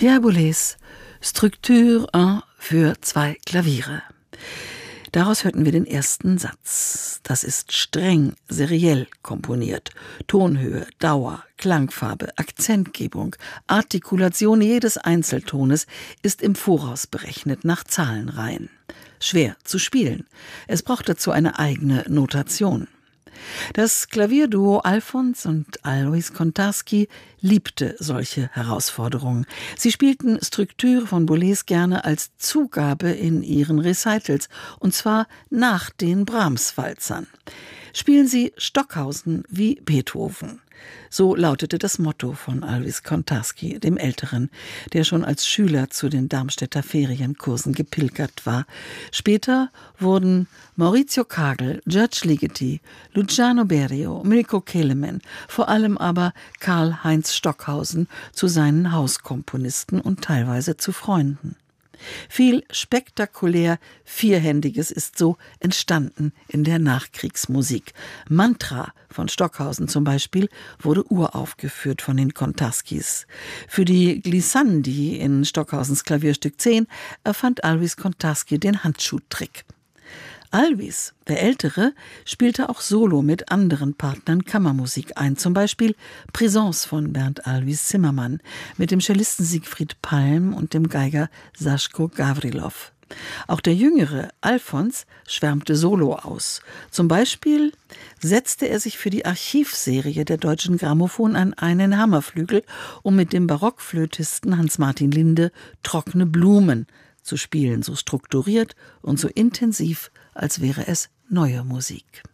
Pierre Boulez, Structure 1 für 2 Klaviere. Daraus hörten wir den ersten Satz. Das ist streng seriell komponiert. Tonhöhe, Dauer, Klangfarbe, Akzentgebung, Artikulation jedes Einzeltones ist im Voraus berechnet nach Zahlenreihen. Schwer zu spielen. Es braucht dazu eine eigene Notation. Das Klavierduo Alfons und Alois Kontarski liebte solche Herausforderungen. Sie spielten Structure von Boulez gerne als Zugabe in ihren Recitals, und zwar nach den Brahms-Walzern. Spielen Sie Stockhausen wie Beethoven. So lautete das Motto von Alois Kontarski, dem Älteren, der schon als Schüler zu den Darmstädter Ferienkursen gepilgert war. Später wurden Maurizio Kagel, George Ligeti, Luciano Berio, Mirko Kelemen, vor allem aber Karl-Heinz Stockhausen zu seinen Hauskomponisten und teilweise zu Freunden. Viel spektakulär Vierhändiges ist so entstanden in der Nachkriegsmusik. Mantra von Stockhausen zum Beispiel wurde uraufgeführt von den Kontarskis. Für die Glissandi in Stockhausens Klavierstück 10 erfand Alois Kontarski den Handschuhtrick. Alois, der Ältere, spielte auch solo mit anderen Partnern Kammermusik ein, zum Beispiel Présence von Bernd Alois Zimmermann mit dem Cellisten Siegfried Palm und dem Geiger Saschko Gavrilov. Auch der jüngere Alfons schwärmte solo aus. Zum Beispiel setzte er sich für die Archivserie der Deutschen Grammophon an einen Hammerflügel, um mit dem Barockflötisten Hans-Martin Linde Trockene Blumen zu spielen, so strukturiert und so intensiv, als wäre es neue Musik.